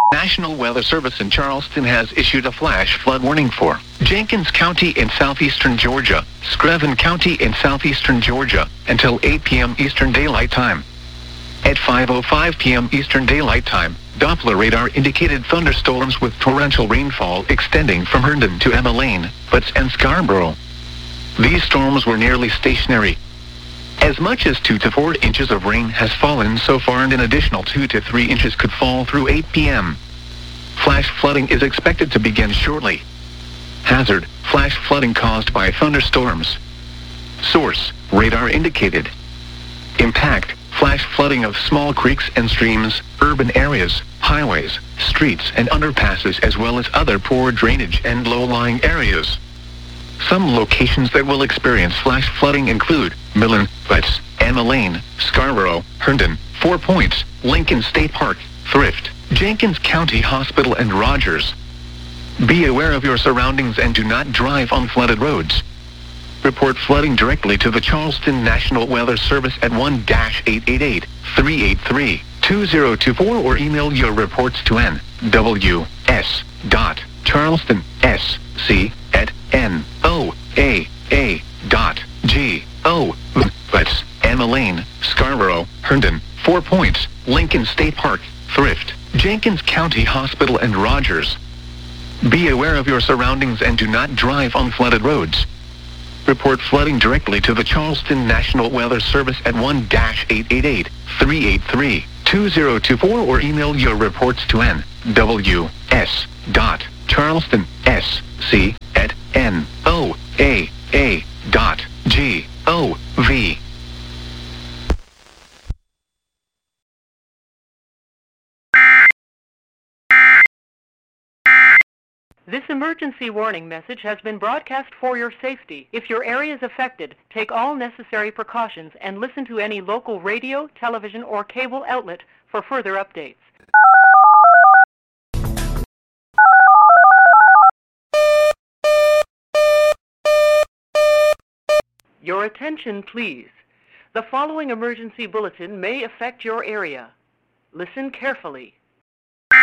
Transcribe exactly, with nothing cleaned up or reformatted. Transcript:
National Weather Service in Charleston has issued a flash flood warning for Jenkins County in southeastern Georgia, Screven County in southeastern Georgia, until eight p.m. Eastern Daylight Time. At five oh five p.m. Eastern Daylight Time, Doppler radar indicated thunderstorms with torrential rainfall extending from Herndon to Emma Lane, Butts and Scarborough. These storms were nearly stationary. As much as two to four inches of rain has fallen so far, and an additional two to three inches could fall through eight p.m. Flash flooding is expected to begin shortly. Hazard: flash flooding caused by thunderstorms. Source: radar indicated. Impact: flash flooding of small creeks and streams, urban areas, highways, streets and underpasses, as well as other poor drainage and low-lying areas. Some locations that will experience flash flooding include Millen, Butts, Emma Lane, Scarborough, Herndon, Four Points, Lincoln State Park, Thrift, Jenkins County Hospital, and Rogers. Be aware of your surroundings and do not drive on flooded roads. Report flooding directly to the Charleston National Weather Service at one eight eight eight, three eight three, two zero two four or email your reports to N W S dot Charleston S C at N O A A dot G O. That's Emma Lane, Scarborough, Herndon, Four Points, Lincoln State Park, Thrift, Jenkins County Hospital, and Rogers. Be aware of your surroundings and do not drive on flooded roads. Report flooding directly to the Charleston National Weather Service at one eight eight eight, three eight three, two zero two four or email your reports to N W S dot Charleston S C at N O A A dot G O V. This emergency warning message has been broadcast for your safety. If your area is affected, take all necessary precautions and listen to any local radio, television, or cable outlet for further updates. Your attention, please. The following emergency bulletin may affect your area. Listen carefully.